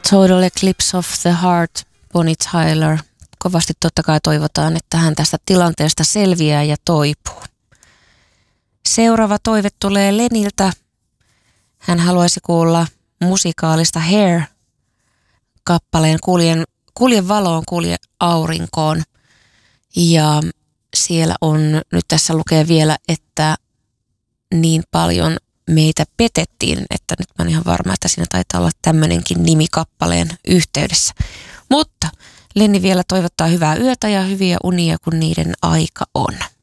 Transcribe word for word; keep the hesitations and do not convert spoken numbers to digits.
Total Eclipse of the Heart, Bonnie Tyler. Kovasti totta kai toivotaan, että hän tästä tilanteesta selviää ja toipuu. Seuraava toive tulee Leniltä. Hän haluaisi kuulla musikaalista Hair-kappaleen Kuljen, kulje valoon, kulje aurinkoon. Ja siellä on, nyt tässä lukee vielä, että niin paljon meitä petettiin, että nyt mä oon ihan varma, että siinä taitaa olla tämmöinenkin nimi kappaleen yhteydessä. Mutta Lenni vielä toivottaa hyvää yötä ja hyviä unia, kun niiden aika on.